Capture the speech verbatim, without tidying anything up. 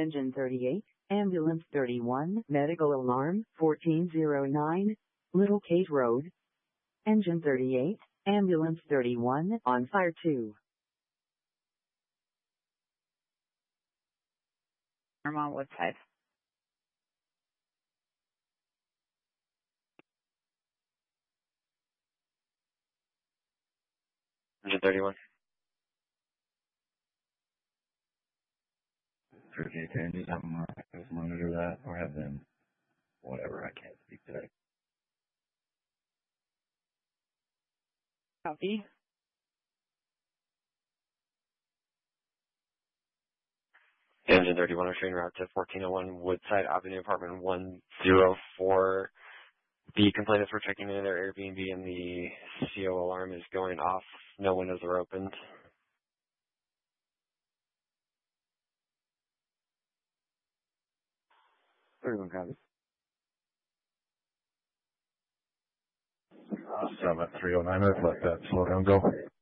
Engine thirty-eight, Ambulance thirty-one, Medical Alarm, fourteen oh nine, Little Cate Road. Engine thirty-eight, Ambulance thirty-one, on fire two. I'm on Woodside. Engine thirty-one. thirty-eight, can you just have them uh, just monitor that or have them, whatever, I can't speak today. Copy. Engine thirty-one, returning route to fourteen oh one Woodside Avenue, apartment one oh four. The complainants were checking into their Airbnb and the C O alarm is going off. No windows are opened. thirty-one copies. Uh, so I'm at three oh nine, let that slow down go.